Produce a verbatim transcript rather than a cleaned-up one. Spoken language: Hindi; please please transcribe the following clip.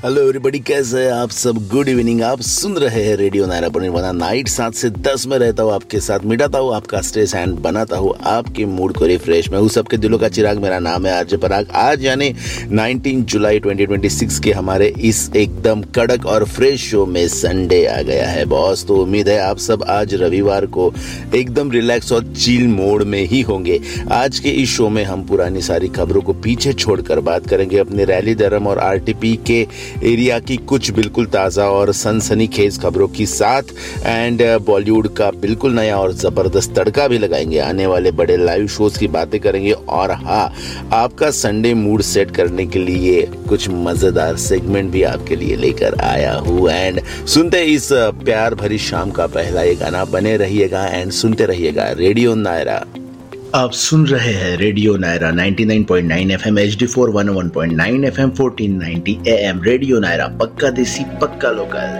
हेलो एवरीबॉडी, कैसे हैं आप सब? Good evening. आप सुन रहे हैं रेडियो नायरा बना नाइट सात से दस में रहता हूँ आपके साथ, मिटाता हूँ आपका स्ट्रेस एंड बनाता हूँ आपके मूड को रिफ्रेश। मैं हूँ सबके दिलों का चिराग, मेरा नाम है आरजे पराग। आज यानी उन्नीस जुलाई दो हज़ार छब्बीस के हमारे इस एकदम कड़क और फ्रेश शो में संडे आ गया है बॉस। तो उम्मीद है आप सब आज रविवार को एकदम रिलैक्स और चिल मोड में ही होंगे। आज के इस शो में हम पुरानी सारी खबरों को पीछे छोड़कर बात करेंगे अपने रैली धर्म और आरटीपी के एरिया की कुछ बिल्कुल ताज़ा और सनसनीखेज खबरों के साथ, एंड बॉलीवुड का बिल्कुल नया और ज़बरदस्त तड़का भी लगाएंगे। आने वाले बड़े लाइव शोज की बातें करेंगे और हाँ, आपका संडे मूड सेट करने के लिए कुछ मज़ेदार सेगमेंट भी आपके लिए लेकर आया हूँ। एंड सुनते इस प्यार भरी शाम का पहला ये गाना, बने रहिएगा एंड सुनते रहिएगा रेडियो नायरा। आप सुन रहे हैं रेडियो नायरा निन्यानवे point now FM, HD four one O one point nine FM, fourteen ninety am. Radio Naira, पक्का देसी पक्का लोकल।